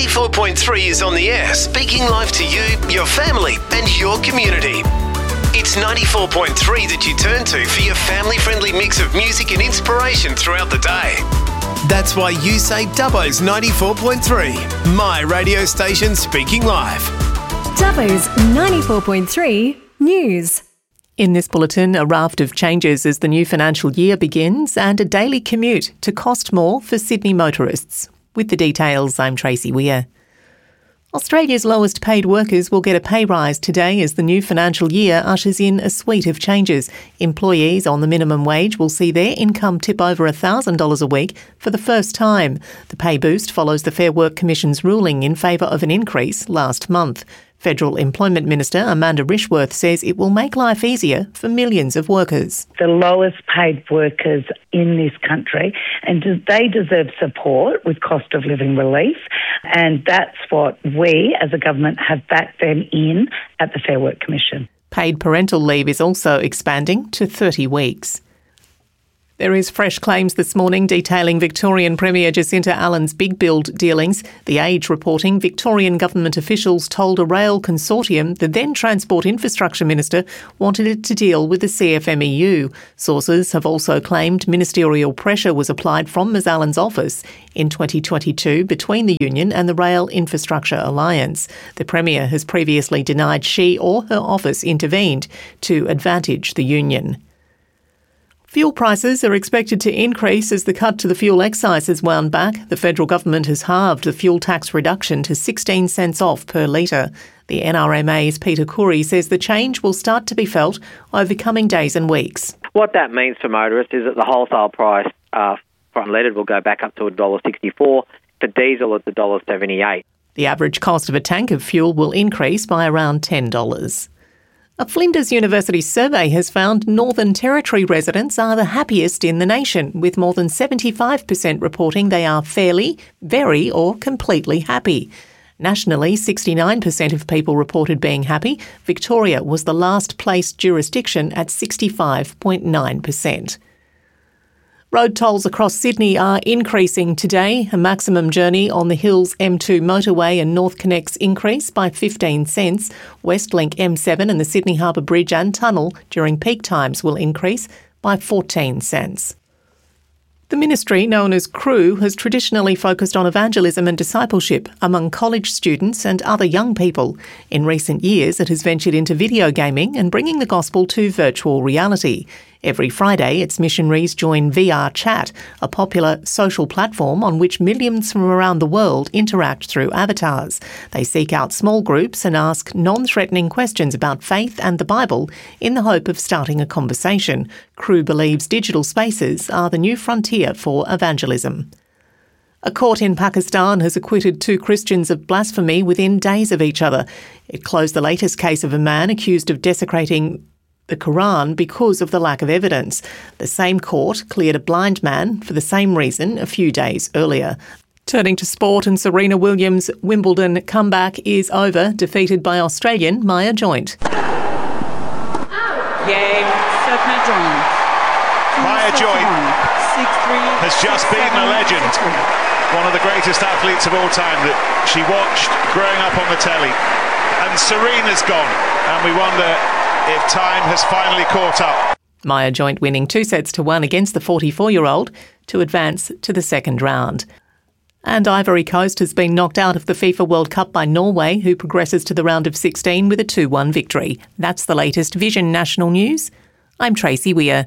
94.3 is on the air, speaking live to you, your family and your community. It's 94.3 that you turn to for your family-friendly mix of music and inspiration throughout the day. That's why you say Dubbo's 94.3, my radio station speaking live. Dubbo's 94.3 News. In this bulletin, a raft of changes as the new financial year begins and a daily commute to cost more for Sydney motorists. With the details, I'm Tracy Weir. Australia's lowest paid workers will get a pay rise today as the new financial year ushers in a suite of changes. Employees on the minimum wage will see their income tip over $1,000 a week for the first time. The pay boost follows the Fair Work Commission's ruling in favour of an increase last month. Federal Employment Minister Amanda Rishworth says it will make life easier for millions of workers. The lowest paid workers in this country, and they deserve support with cost of living relief, and that's what we as a government have backed them in at the Fair Work Commission. Paid parental leave is also expanding to 30 weeks. There is fresh claims this morning detailing Victorian Premier Jacinta Allen's big build dealings. The Age reporting Victorian government officials told a rail consortium the then Transport Infrastructure Minister wanted it to deal with the CFMEU. Sources have also claimed ministerial pressure was applied from Ms Allen's office in 2022 between the union and the Rail Infrastructure Alliance. The Premier has previously denied she or her office intervened to advantage the union. Fuel prices are expected to increase as the cut to the fuel excise has wound back. The federal government has halved the fuel tax reduction to 16 cents off per litre. The NRMA's Peter Curry says the change will start to be felt over coming days and weeks. What that means for motorists is that the wholesale price for unleaded will go back up to $1.64. For diesel, it's $1.78. The average cost of a tank of fuel will increase by around $10. A Flinders University survey has found Northern Territory residents are the happiest in the nation, with more than 75% reporting they are fairly, very or completely happy. Nationally, 69% of people reported being happy. Victoria was the last placed jurisdiction at 65.9%. Road tolls across Sydney are increasing today. A maximum journey on the Hills M2 motorway and NorthConnex increase by 15 cents. Westlink M7 and the Sydney Harbour Bridge and Tunnel during peak times will increase by 14 cents. The ministry, known as Cru, has traditionally focused on evangelism and discipleship among college students and other young people. In recent years, it has ventured into video gaming and bringing the gospel to virtual reality. Every Friday, its missionaries join VR Chat, a popular social platform on which millions from around the world interact through avatars. They seek out small groups and ask non-threatening questions about faith and the Bible in the hope of starting a conversation. Cru believes digital spaces are the new frontier for evangelism. A court in Pakistan has acquitted 2 Christians of blasphemy within days of each other. It closed the latest case of a man accused of desecrating the Quran because of the lack of evidence. The same court cleared a blind man for the same reason a few days earlier. Turning to sport, and Serena Williams' Wimbledon comeback is over, defeated by Australian Maya Joint. Game, set, drawn. Maya Joint has just beaten a legend, one of the greatest athletes of all time that she watched growing up on the telly. And Serena's gone, and we wonder if time has finally caught up. Maya Joint winning 2-1 against the 44-year-old to advance to the second round. And Ivory Coast has been knocked out of the FIFA World Cup by Norway, who progresses to the round of 16 with a 2-1 victory. That's the latest Vision National News. I'm Tracy Weir.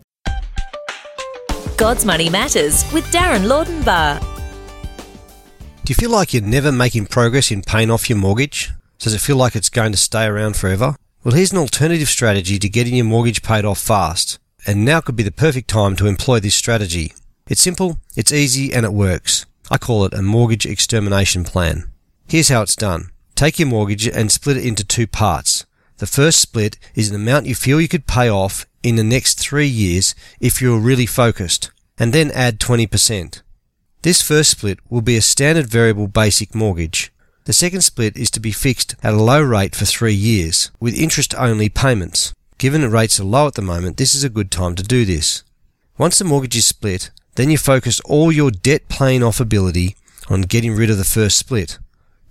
God's Money Matters with Darren Laudenbar. Do you feel like you're never making progress in paying off your mortgage? Does it feel like it's going to stay around forever? Well, here's an alternative strategy to getting your mortgage paid off fast. And now could be the perfect time to employ this strategy. It's simple, it's easy, and it works. I call it a mortgage extermination plan. Here's how it's done. Take your mortgage and split it into 2 parts. The first split is an amount you feel you could pay off in the next 3 years if you're really focused, and then add 20%. This first split will be a standard variable basic mortgage. The second split is to be fixed at a low rate for 3 years, with interest-only payments. Given that rates are low at the moment, this is a good time to do this. Once the mortgage is split, then you focus all your debt paying off ability on getting rid of the first split.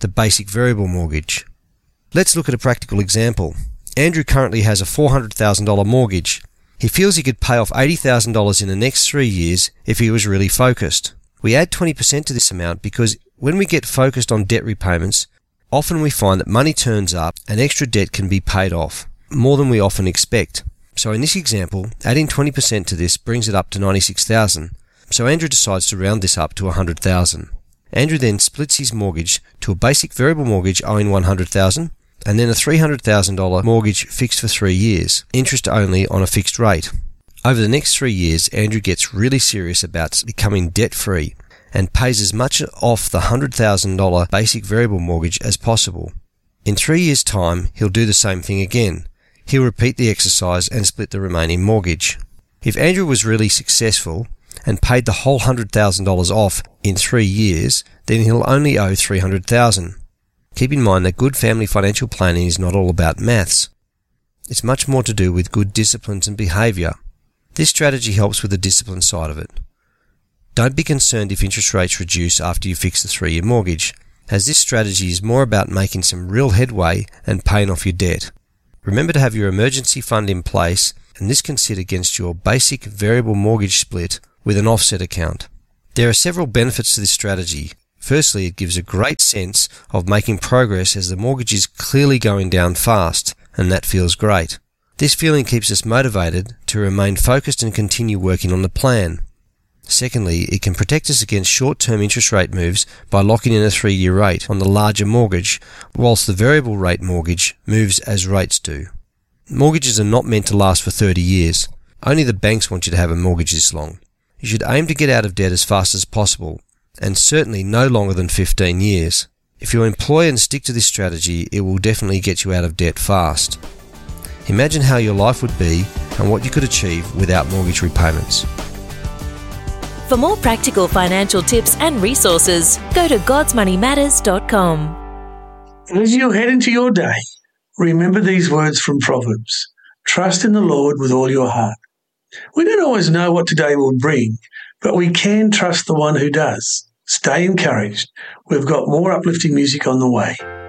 the basic variable mortgage. Let's look at a practical example. Andrew currently has a $400,000 mortgage. He feels he could pay off $80,000 in the next 3 years if he was really focused. We add 20% to this amount because when we get focused on debt repayments, often we find that money turns up and extra debt can be paid off, more than we often expect. So in this example, adding 20% to this brings it up to $96,000. So Andrew decides to round this up to $100,000. Andrew then splits his mortgage to a basic variable mortgage owing $100,000 and then a $300,000 mortgage fixed for 3 years, interest only on a fixed rate. Over the next 3 years, Andrew gets really serious about becoming debt-free and pays as much off the $100,000 basic variable mortgage as possible. In 3 years' time, he'll do the same thing again. He'll repeat the exercise and split the remaining mortgage. If Andrew was really successful and paid the whole $100,000 off in 3 years, then he'll only owe $300,000. Keep in mind that good family financial planning is not all about maths. It's much more to do with good disciplines and behaviour. This strategy helps with the discipline side of it. Don't be concerned if interest rates reduce after you fix the 3-year mortgage, as this strategy is more about making some real headway and paying off your debt. Remember to have your emergency fund in place, and this can sit against your basic variable mortgage split with an offset account. There are several benefits to this strategy. Firstly, it gives a great sense of making progress as the mortgage is clearly going down fast, and that feels great. This feeling keeps us motivated to remain focused and continue working on the plan. Secondly, it can protect us against short-term interest rate moves by locking in a 3-year rate on the larger mortgage, whilst the variable rate mortgage moves as rates do. Mortgages are not meant to last for 30 years. Only the banks want you to have a mortgage this long. You should aim to get out of debt as fast as possible, and certainly no longer than 15 years. If you employ and stick to this strategy, it will definitely get you out of debt fast. Imagine how your life would be and what you could achieve without mortgage repayments. For more practical financial tips and resources, go to godsmoneymatters.com. As you head into your day, remember these words from Proverbs. Trust in the Lord with all your heart. We don't always know what today will bring, but we can trust the one who does. Stay encouraged. We've got more uplifting music on the way.